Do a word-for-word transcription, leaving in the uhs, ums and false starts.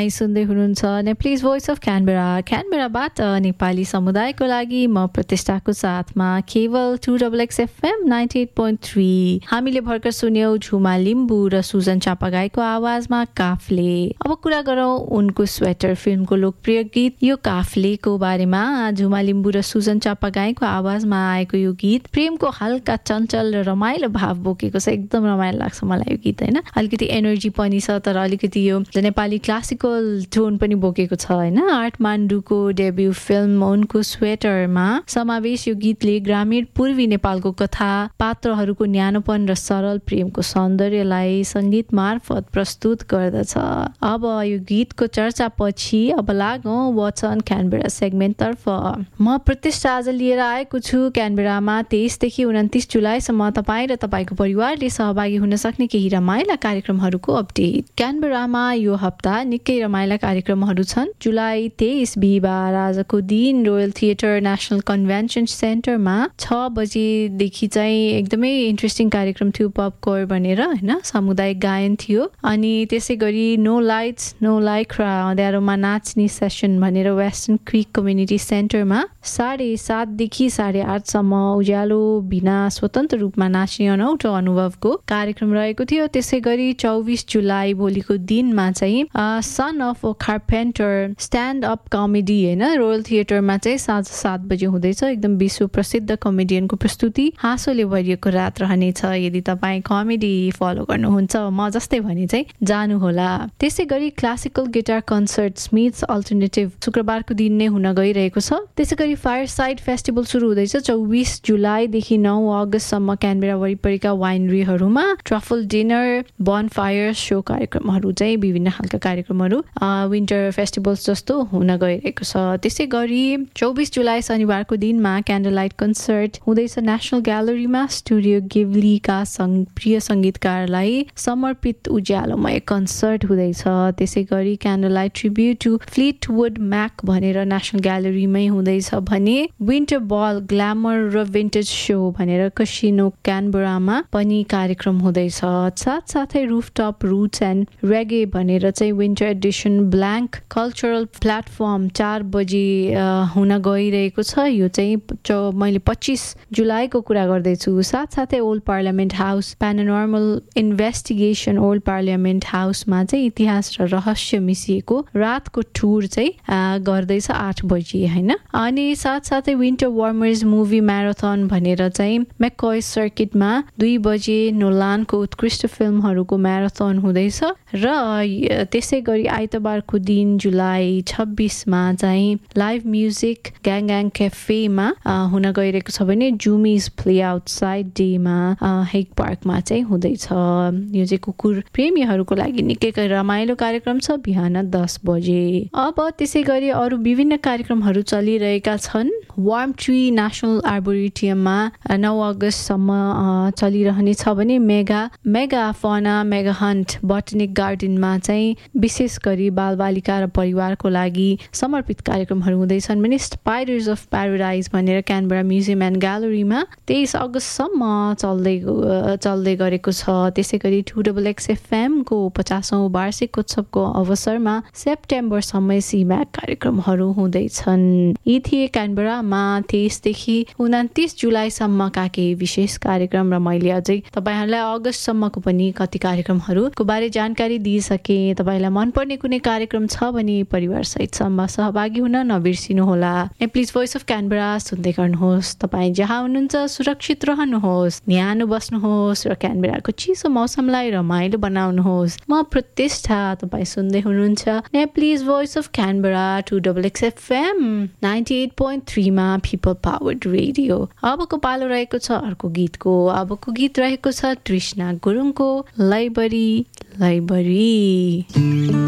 तपाई सुन्दै हुनुहुन्छ Nepalese voice of Canberra क्यानबेराबाट Nepali समुदायको लागि म प्रतिष्ठाको साथमा केवल two double x FM ninety at point three. हामीले भर्खर सुन्यौं झुमा लिम्बू र सुजन चापागाईको आवाजमा काफले। अब कुरा गरौं उनको स्वेटर फिल्मको लोकप्रिय गीत यो काफलेको बारेमा। झुमा लिम्बू र सुजन चापागाईको आवाजमा आएको यो गीत प्रेमको हल्का चञ्चल र रमाइलो भाव बोकेको छ। एकदम रमाइलो लाग्छ मलाई यो गीत हैन। अलिकति एनर्जी पनि छ तर अलिकति यो नेपाली क्लासिकल टोन पनि बोकेको छ हैन। आर्ट मान्डुको डेब्यू फिल्म उनको स्वेटरमा समावेश यो गीतले ग्रामीण पूर्वी नेपालको कथा पात्रहरूको न्यानोपन र सरल प्रेमको सौन्दर्यलाई संगीत मार्फत प्रस्तुत गर्दछ। अब यो गीतको चर्चा पछि अब लागौं वाट्स अन क्यानबेरा सेगमेन्ट तर्फ। म प्रतिष्ठा आज लिएर आएको छु क्यानबेरामा तेइस देखि उन्तिस जुलाईसम्म तपाईँ र तपाईँको परिवारले सहभागी हुन सक्ने केही रमाइला कार्यक्रमहरूको अपडेट। क्यानबेरामा यो हप्ता निकै रमाइला कार्यक्रमहरू छन्। जुलाई तेइस बिहिबार आजको दिन रोयल थिएटर नेशनल कन्भेन्सन सेन्टरमा छ बजेदेखि चाहिँ एकदमै इन्ट्रेस्टिङ कार्यक्रम थियो पपकोर भनेर हैन। सामुदायिक गायन थियो अनि त्यसै गरी नो लाइट्स नो लाइक्रा अँध्यारोमा नाच्ने सेसन भनेर वेस्टर्न क्रिक कम्युनिटी सेन्टरमा साढे सातदेखि साढे आठसम्म उज्यालो बिना स्वतन्त्र रूपमा नाच्ने अनौठो अनुभवको कार्यक्रम रहेको थियो। त्यसै गरी चौबिस जुलाई भोलिको दिनमा चाहिँ सन of a carpenter stand up comedy हैन रोयल थिएटरमा चाहिँ साँझ सात बजे हुँदैछ। एकदम विश्व प्रसिद्ध कमेडियनको प्रस्तुति हाँसोले भरिएको रात रहनेछ। यदि तपाईँ कमेडी फलो गर्नुहुन्छ म जस्तै भने चाहिँ जानुहोला। त्यसै गरी classical guitar concert Smiths alternative शुक्रबारको दिन नै हुन गइरहेको छ। त्यसै गरी फायर साइड फेस्टिभल सुरु हुँदैछ चौबिस जुलाईदेखि नौ अगस्तसम्म क्यानबेरा वरिपरिका वाइनरीहरूमा। ट्रफल डिनर बन फायर सो कार्यक्रमहरू चाहिँ विभिन्न खालका कार्यक्रमहरू विन्टर फेस्टिभल्स जस्तो हुन गइरहेको छ। त्यसै गरी चौबिस जुलाई शनिबारको दिनमा क्यान्डल लाइट कन्सर्ट हुँदैछ नेशनल ग्यालरीमा। स्टुडियो गिब्लीका प्रिय सङ्गीतकारलाई समर्पित उज्यालोमय कन्सर्ट हुँदैछ। त्यसै गरी candle light tribute to फ्लिटवुड MAC भनेर नेशनल ग्यालरीमै हुँदैछ भने विन्टर बल ग्ल्यामर र विन्टेज सो भनेर कसिनो क्यानबेरामा पनि कार्यक्रम हुँदैछ। साथसाथै रुफटप रुट्स एन्ड रेगे भनेर चाहिँ winter Edison blank cultural platform चार बजे हुन गइरहेको छ। यो चाहिँ मैले पच्चिस जुलाईको कुरा गर्दैछु। साथसाथै old parliament house paranormal investigation old parliament हाउसमा चाहिँ इतिहास र रहस्य मिसिएको रातको टुर चाहिँ गर्दैछ आठ बजे हैन। अनि साथसाथै विन्टर वार्मर्स मुभी म्याराथन भनेर चाहिँ मेककोय सर्किटमा दुई बजे नोलानको उत्कृष्ट फिल्महरूको म्याराथन हुँदैछ। र त्यसै गरी आइतबारको दिन जुलाई छब्बिसमा चाहिँ लाइभ म्युजिक ग्याङ ग्याङ क्याफेमा हुन गइरहेको छ भने जुमिज प्ले आउटसाइड डेमा हेग पार्कमा चाहिँ हुँदैछ। यो चाहिँ कुकुर प्रेमीहरूको लागि निकै रमाइलो कार्यक्रम छ बिहान दस बजे। अब त्यसै गरी अरू विभिन्न कार्यक्रमहरू चलिरहेका छन्। वार्म ट्री नेशनल आर्बोरिटियममा नौ अगस्तसम्म चलिरहने छ भने मेगा मेगा फना मेगा हन्ट बोटनिक गार्डनमा चाहिँ विशेष गरी बालबालिका र परिवारको लागि समर्पित कार्यक्रमहरू हुँदैछन् भने स्पाइडर्स अफ प्याराडाइज भनेर क्यानबेरा म्युजियम एन्ड ग्यालरीमा तेइस अगस्तसम्म चल्दै चल्दै गरेको छ। त्यसै गरी टू डबल एक्स एफएमको पचासौँ वार्षिक उत्सवको अवसरमा सेप्टेम्बरसम्म सिम्याक कार्यक्रमहरू हुँदैछन्। यी थिए क्यानबेरामा तेइसदेखि उन्तिस जुलाईसम्मका केही विशेष कार्यक्रम र मैले अझै तपाईँहरूलाई अगस्तसम्मको पनि कति कार्यक्रमहरूको बारे जानकारी दिइसकेँ। तपाईँलाई मनपर्ने कुनै कार्यक्रम छ भने परिवारसहितसम्म सहभागी हुन नबिर्सिनुहोला। नेप्लिज भोइस अफ क्यानबेरा सुन्दै गर्नुहोस्। तपाईँ जहाँ हुनुहुन्छ सुरक्षित रहनुहोस्, न्यानो बस्नुहोस् र क्यानबेराको चिसो मौसमलाई रमाइलो बनाउनुहोस्। म प्रतिष्ठा तपाईँ सुन्दै हुनुहुन्छ Nepalese voice of Canberra two double x FM ninety at point थ्रीमा people powered radio. अबको पालो रहेको छ अर्को गीतको। अबको गीत रहेको छ तृष्णा गुरुङको लैबरी लैबरी।